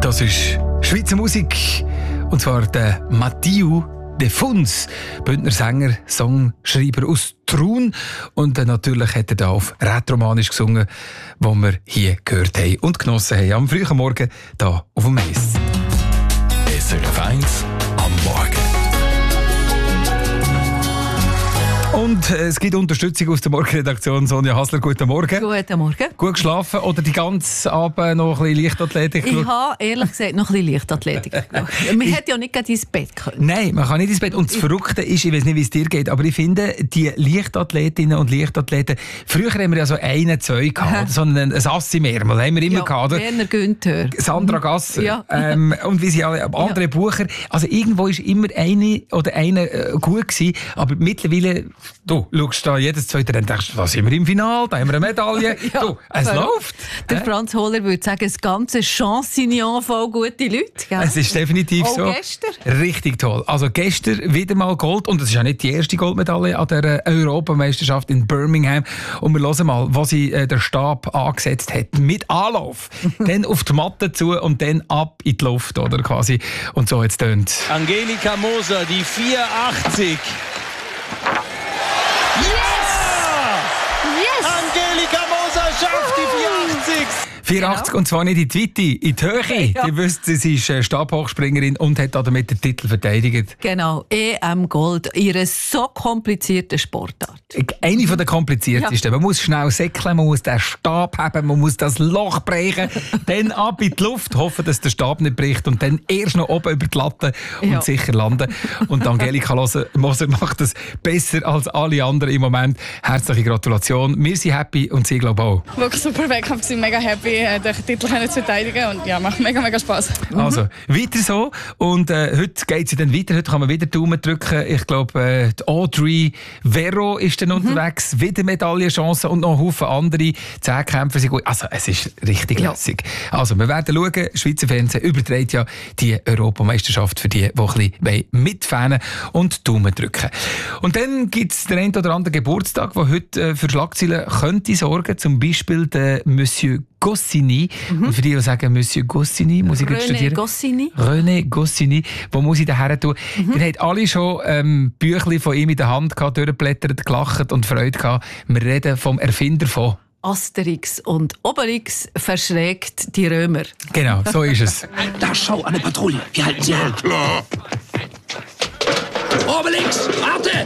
Das ist Schweizer Musik, und zwar der Mathieu de Funs, Bündner Sänger, Songschreiber aus Trun. Und natürlich hat er da auf Rätoromanisch gesungen, wo wir hier gehört haben und genossen haben am frühen Morgen hier auf dem Mais. SRF 1 am Morgen. Und es gibt Unterstützung aus der Morgenredaktion. Sonja Hassler, guten Morgen. Guten Morgen. Gut geschlafen oder die ganze Abend noch ein bisschen Leichtathletik? Ich habe ehrlich gesagt noch ein bisschen Leichtathletik geschaut. Man hätte ja nicht ins Bett können. Nein, man kann nicht ins Bett. Und das Verrückte ist, ich weiß nicht, wie es dir geht, aber ich finde, die Leichtathletinnen und Leichtathleten, früher haben wir ja so einen, zwei gehabt, so ein Assi mehr, mal haben wir immer gehabt. Werner Günther. Sandra Gasser. Ja. Und wie sie alle, andere Bucher. Also irgendwo ist immer eine oder einer gut gewesen, aber mittlerweile, du schaust da jedes zweite Rennen, denkst, da sind wir im Finale, da haben wir eine Medaille. Ja, du, es läuft. Der Franz Hohler würde sagen, das ganze Chancignon voll gute Leute. Gell? Es ist definitiv auch so. Gestern. Richtig toll. Also gestern wieder mal Gold, und das ist ja nicht die erste Goldmedaille an der Europameisterschaft in Birmingham. Und wir hören mal, was sie der Stab angesetzt hat. Mit Anlauf. Dann auf die Matte zu und dann ab in die Luft, oder quasi. Und so jetzt tönt. Angelika Moser, die 4,80. Angelika Moser schafft die 4,80. 84, und zwar nicht in die Weite, in die Höhe. Ja. Ihr wisst, sie ist Stabhochspringerin und hat damit den Titel verteidigt. Genau, EM Gold, ihre so komplizierte Sportart. Eine von der kompliziertesten. Man muss schnell säckeln, man muss den Stab haben, man muss das Loch brechen, dann ab in die Luft, hoffen, dass der Stab nicht bricht und dann erst noch oben über die Latte und sicher landen. Und Angelika Moser macht das besser als alle anderen im Moment. Herzliche Gratulation. Wir sind happy und sie glaube auch. Wirklich super Wettkampf, ich bin mega happy, den Titel zu verteidigen, und ja, macht mega, mega Spass. Also, weiter so. Und heute geht sie dann weiter. Heute kann man wieder Daumen drücken. Ich glaube, die Audrey Vero ist dann unterwegs. Wieder Medaillenchancen und noch ein Haufen andere. 10 Kämpfer sind gut. Also, es ist richtig lässig. Also, wir werden schauen. Schweizer Fernsehen überträgt ja die Europameisterschaft für die ein bisschen mitfahren und Daumen drücken. Und dann gibt es den einen oder anderen Geburtstag, der heute für Schlagzeilen könnte sorgen. Zum Beispiel der Monsieur Goscinny. Und für die sagen, Monsieur Goscinny, muss ich studieren. René Goscinny. Wo muss ich daher tun? Ihr habt alle schon Büchlein von ihm in der Hand gehabt, durchgeblättert, gelacht und Freude gehabt. Wir reden vom Erfinder von Asterix und Obelix verschreckt die Römer. Genau, so ist es. Da, schau, eine Patrouille. Wir halten sie an. Klar. Obelix, warte!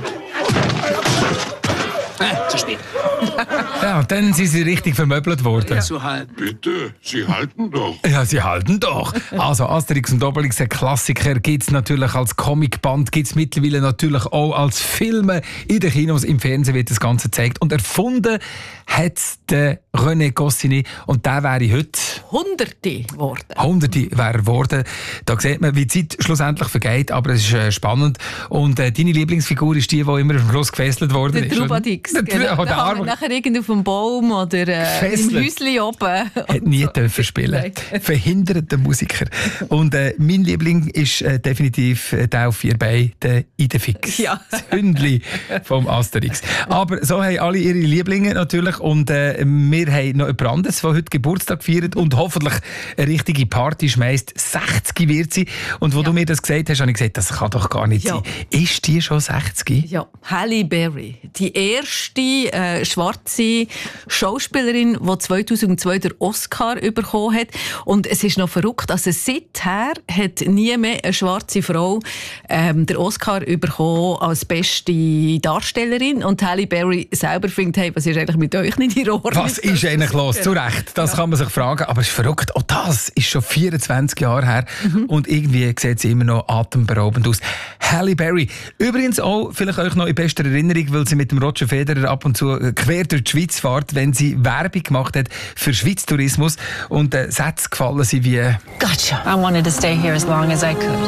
Zu spät. Ja, und dann sind sie richtig vermöbelt worden. Zu halten. Bitte, Sie halten doch. Ja, sie halten doch. Also Asterix und Obelix, ein Klassiker, gibt es natürlich als Comicband, gibt es mittlerweile natürlich auch als Filme in den Kinos, im Fernsehen wird das Ganze gezeigt. Und erfunden hat der René Goscinny, und der wäre heute Hunderte geworden. Hunderte wäre geworden. Da sieht man, wie die Zeit schlussendlich vergeht, aber es ist spannend. Und deine Lieblingsfigur ist die immer am Schluss gefesselt worden Der ist. Trubadix. Der Genau. Da haben wir nachher irgendwo auf dem Baum oder im Häuschen oben. Hat nie dürfen spielen. Verhinderter Musiker. Und mein Liebling ist definitiv der auf 4 Beinen, der Idefix. Ja. Das Hündli vom Asterix. Aber so haben alle ihre Lieblinge natürlich. Und wir haben noch jemand anderes, der heute Geburtstag feiert und hoffentlich eine richtige Party schmeißt. 60 wird sie. Und wo du mir das gesagt hast, habe ich gesagt, das kann doch gar nicht sein. Ist die schon 60? Ja, Halle Berry. Die erste schwarze Schauspielerin, die 2002 den Oscar bekommen hat. Und es ist noch verrückt, also seither hat nie mehr eine schwarze Frau den Oscar bekommen als beste Darstellerin. Und Halle Berry selber findet, hey, was ist eigentlich mit euch nicht in Ordnung? Was ist eigentlich los? Zu Recht, das kann man sich fragen. Aber es ist verrückt, auch das ist schon 24 Jahre her. Und irgendwie sieht sie immer noch atemberaubend aus. Halle Berry. Übrigens auch vielleicht euch noch in bester Erinnerung, weil sie mit dem Roger Federer ab und zu quer durch die Schweiz fährt, wenn sie Werbung gemacht hat für Schweiz Tourismus. Und Sätze gefallen sie wie Gotcha. I wanted to stay here as long as I could.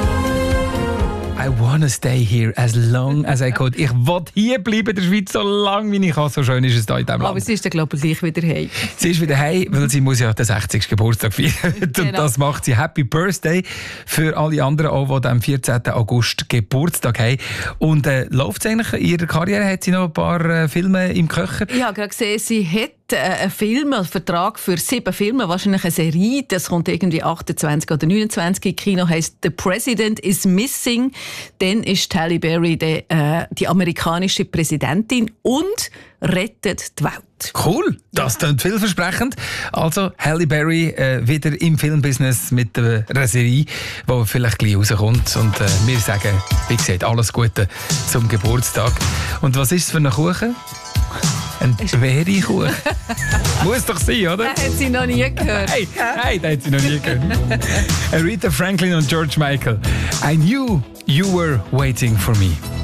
I wanna stay here as long as I could. Ich will hier bleiben in der Schweiz so lange wie ich kann. So schön ist es hier in diesem Land. Aber sie ist dann, glaube ich, gleich wieder heim. Sie ist wieder heim, weil sie muss ja den 60. Geburtstag feiern. Genau. Und das macht sie. Happy Birthday für alle anderen, auch, die am 14. August Geburtstag haben. Und läuft es eigentlich in ihrer Karriere? Hat sie noch ein paar Filme im Köcher? Ich habe gerade gesehen, sie hat hat einen Film, einen Vertrag für 7 Filme, wahrscheinlich eine Serie. Das kommt irgendwie 28 oder 29 im Kino, heisst «The President is Missing». Dann ist Halle Berry die amerikanische Präsidentin und rettet die Welt. Cool, das klingt vielversprechend. Also Halle Berry wieder im Filmbusiness mit der Serie, die vielleicht gleich rauskommt. Und wir sagen, wie gesagt, alles Gute zum Geburtstag. Und was ist es für ein Kuchen? Ein Beerikuchen. Muss doch sein, oder? Das hat sie noch nie gehört. Hey, das hat sie noch nie gehört. Aretha Franklin und George Michael. I knew you were waiting for me.